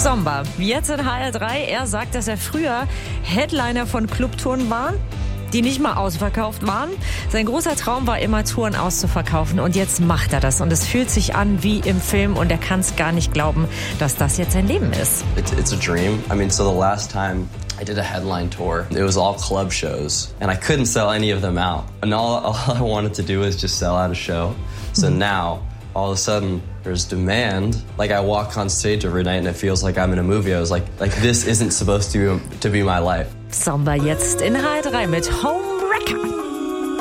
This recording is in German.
Zomba, jetzt in HR3. Er sagt, dass er früher Headliner von Clubtouren war, die nicht mal ausverkauft waren. Sein großer Traum war immer, Touren auszuverkaufen. Und jetzt macht er das. Und es fühlt sich an wie im Film. Und er kann es gar nicht glauben, dass das jetzt sein Leben ist. It's a dream. I mean, so the last time I did a headline tour, it was all club shows. And I couldn't sell any of them out. And all I wanted to do was just sell out a show. So now, all of a sudden, there's demand. Like, I walk on stage every night and it feels like I'm in a movie. I was like this isn't supposed to be my life. Zomba jetzt in HR3 mit Home Wrecker.